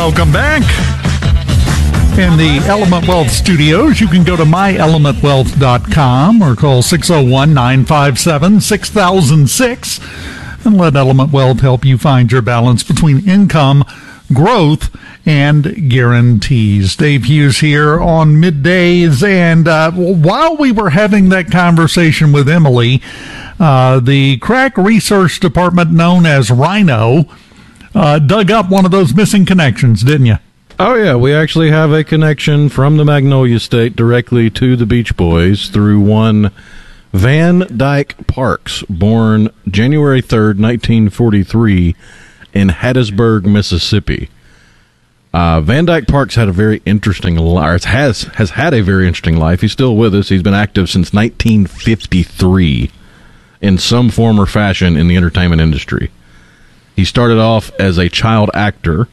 Welcome back. In the Element Wealth studios, you can go to myelementwealth.com or call 601-957-6006 and let Element Wealth help you find your balance between income, growth, and guarantees. Dave Hughes here on Middays, and while we were having that conversation with Emily, the crack research department known as Rhino dug up one of those missing connections, didn't you? Oh, yeah. We actually have a connection from the Magnolia State directly to the Beach Boys through one Van Dyke Parks, born January 3rd, 1943, in Hattiesburg, Mississippi. Van Dyke Parks had a very interesting life. Has had a very interesting life. He's still with us. He's been active since 1953 in some form or fashion in the entertainment industry. He started off as a child actor,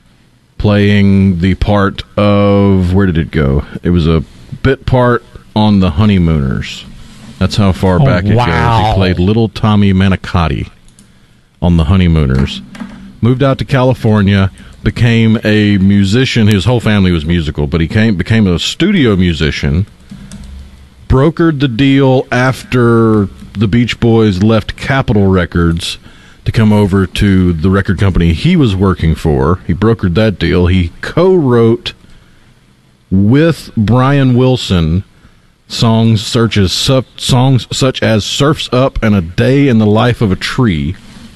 playing the part of, where did it go? It was a bit part on The Honeymooners. That's how far back it goes. He played little Tommy Manicotti on The Honeymooners. Moved out to California, became a musician. His whole family was musical, but he became a studio musician, brokered the deal after the Beach Boys left Capitol Records to come over to the record company he was working for. He brokered that deal. He co-wrote with Brian Wilson songs such as Surf's Up and A Day in the Life of a Tree.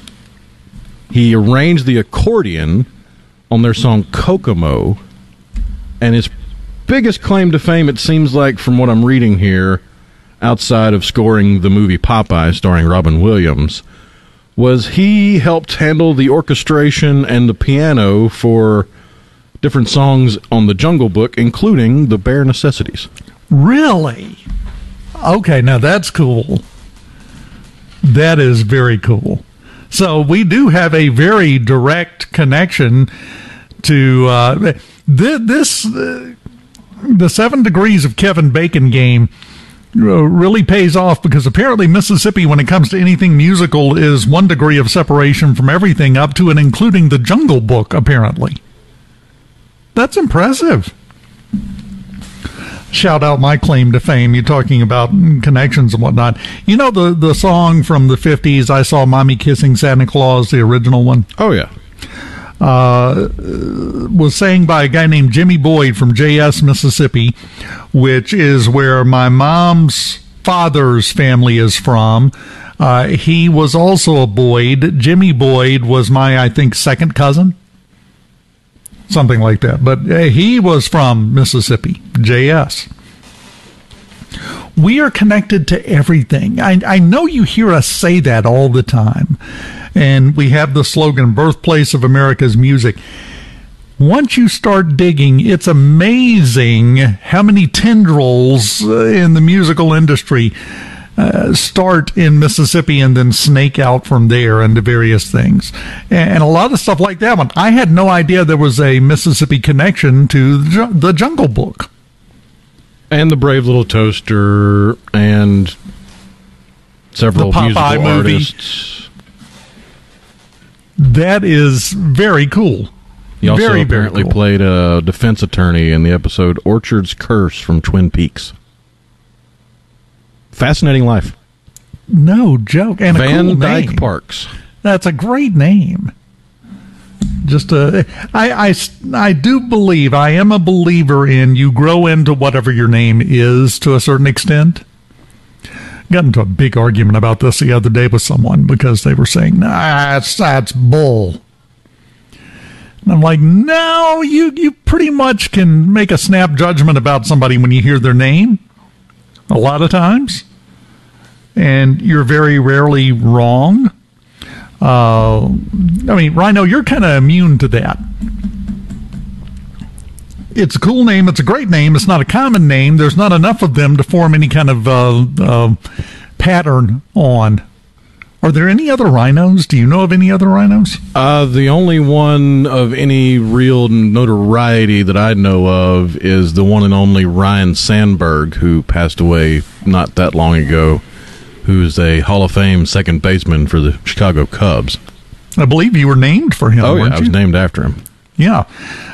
He arranged the accordion on their song Kokomo. And his biggest claim to fame, it seems like from what I'm reading here, outside of scoring the movie Popeye starring Robin Williams, was he helped handle the orchestration and the piano for different songs on the Jungle Book, including The Bare Necessities. Really? Okay, now that's cool. That is very cool. So we do have a very direct connection to the 7 Degrees of Kevin Bacon game. Really pays off, because apparently Mississippi, when it comes to anything musical, is 1 degree of separation from everything up to and including the Jungle Book, apparently. That's impressive. Shout out my claim to fame. You're talking about connections and whatnot. You know the song from the 50s, I Saw Mommy Kissing Santa Claus, the original one? Oh, yeah. Was sang by a guy named Jimmy Boyd from J.S., Mississippi, which is where my mom's father's family is from. He was also a Boyd. Jimmy Boyd was my, I think, second cousin. Something like that. But he was from Mississippi, J.S. We are connected to everything. I know you hear us say that all the time. And we have the slogan, birthplace of America's music. Once you start digging, it's amazing how many tendrils in the musical industry start in Mississippi and then snake out from there into various things. And a lot of stuff like that one. I had no idea there was a Mississippi connection to the Jungle Book. And the Brave Little Toaster and several musical artists. That is very cool. He also apparently played a defense attorney in the episode Orchard's Curse from Twin Peaks. Fascinating life. No joke. And Van a cool Dyke name. Parks. That's a great name. Just I do believe, I am a believer in you grow into whatever your name is to a certain extent. Got into a big argument about this the other day with someone because they were saying, that's bull. And I'm like, no, you pretty much can make a snap judgment about somebody when you hear their name, a lot of times. And you're very rarely wrong. I mean, Rhino, you're kind of immune to that. It's a cool name. It's a great name. It's not a common name. There's not enough of them to form any kind of pattern on. Are there any other rhinos? Do you know of any other rhinos? The only one of any real notoriety that I know of is the one and only Ryan Sandberg, who passed away not that long ago, who's a Hall of Fame second baseman for the Chicago Cubs. I believe you were named for him, Oh, yeah, weren't you? I was named after him. Yeah.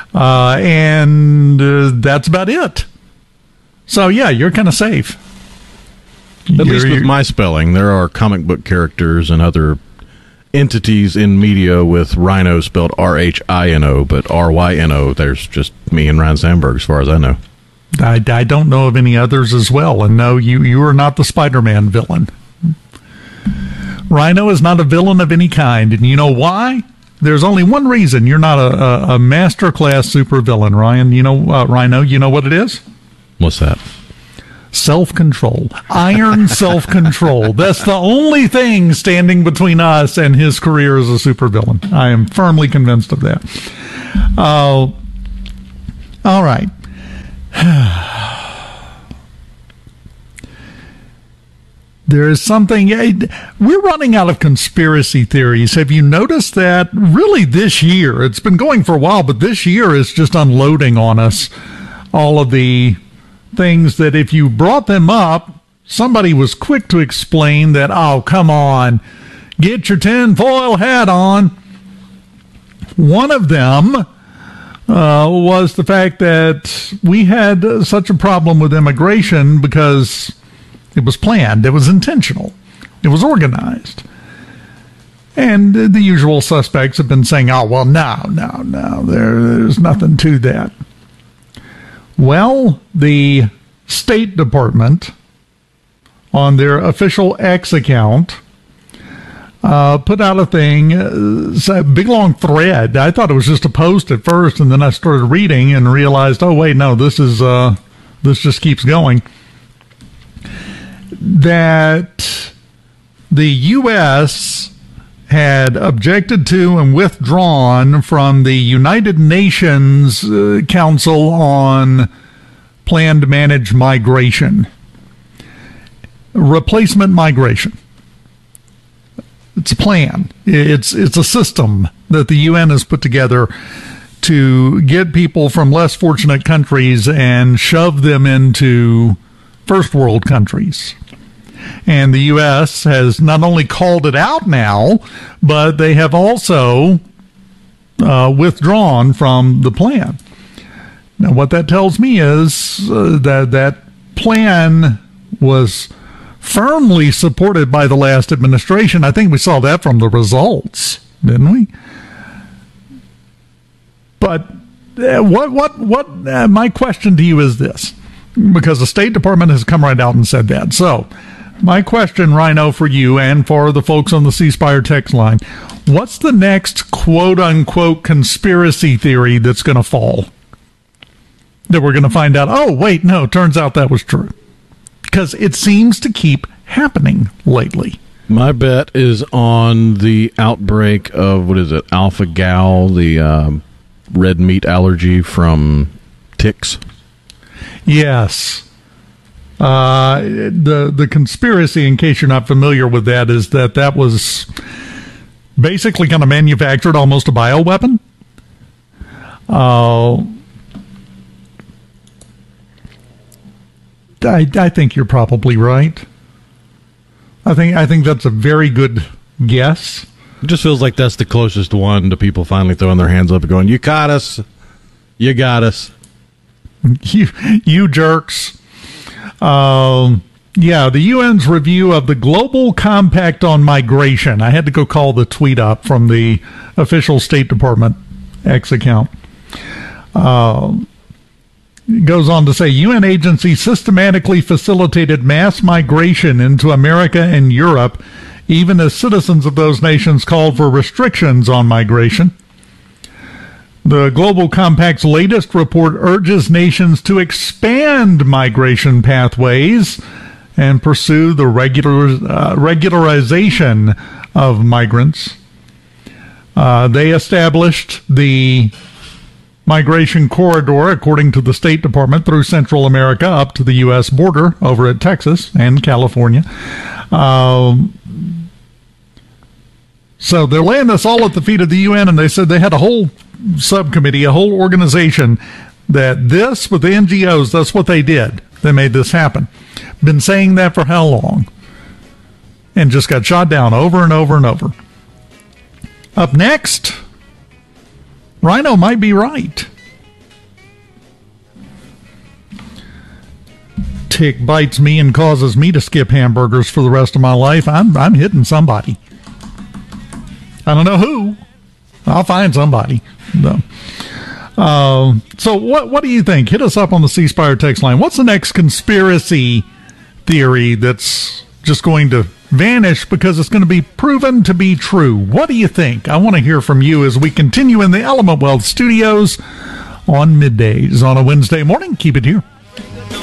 And that's about it. So, yeah, you're kind of safe. At least with my spelling, there are comic book characters and other entities in media with Rhino spelled R-H-I-N-O, but R-Y-N-O. There's just me and Ryan Sandberg, as far as I know. I don't know of any others as well. And no, you are not the Spider-Man villain. Rhino is not a villain of any kind. And you know why? There's only one reason you're not a master-class supervillain, Ryan. Rhino, you know what it is? What's that? Self-control. Iron self-control. That's the only thing standing between us and his career as a supervillain. I am firmly convinced of that. All right. There is something, we're running out of conspiracy theories. Have you noticed that? Really this year, it's been going for a while, but this year is just unloading on us all of the things that if you brought them up, somebody was quick to explain that, oh, come on, get your tinfoil hat on. One of them was the fact that we had such a problem with immigration because it was planned, it was intentional, it was organized. And the usual suspects have been saying, oh, well, no, there's nothing to that. Well, the State Department, on their official X account, put out a thing, a big long thread. I thought it was just a post at first, and then I started reading and realized, oh, wait, no, this just keeps going. That the U.S. had objected to and withdrawn from the United Nations Council on Planned Managed Migration. Replacement migration. It's a plan. It's a system that the UN has put together to get people from less fortunate countries and shove them into first world countries. And the U.S. has not only called it out now, but they have also withdrawn from the plan. Now, what that tells me is that plan was firmly supported by the last administration. I think we saw that from the results, didn't we? But my question to you is this, because the State Department has come right out and said that. So my question, Rhino, for you and for the folks on the C Spire text line, what's the next quote-unquote conspiracy theory that's going to fall? That we're going to find out, oh, wait, no, turns out that was true. Because it seems to keep happening lately. My bet is on the outbreak of, alpha-gal, the red meat allergy from ticks. Yes. The conspiracy, in case you're not familiar with that, is that was basically kind of manufactured almost a bioweapon. I think you're probably right. I think that's a very good guess. It just feels like that's the closest one to people finally throwing their hands up and going, "You got us. You got us. You jerks." Yeah, the UN's review of the Global Compact on Migration. I had to go call the tweet up from the official State Department X account. It goes on to say, UN agencies systematically facilitated mass migration into America and Europe, even as citizens of those nations called for restrictions on migration. The Global Compact's latest report urges nations to expand migration pathways and pursue the regularization of migrants. They established the migration corridor, according to the State Department, through Central America up to the U.S. border over at Texas and California. So they're laying this all at the feet of the UN, and they said they had a whole subcommittee, a whole organization, that this, with the NGOs, that's what they did. They made this happen. Been saying that for how long? And just got shot down over and over and over. Up next, Rhino might be right. Tick bites me and causes me to skip hamburgers for the rest of my life. I'm hitting somebody. I don't know who. I'll find somebody. No. So what do you think? Hit us up on the C Spire text line. What's the next conspiracy theory that's just going to vanish because it's going to be proven to be true? What do you think? I want to hear from you as we continue in the Element Wealth studios on middays on a Wednesday morning. Keep it here.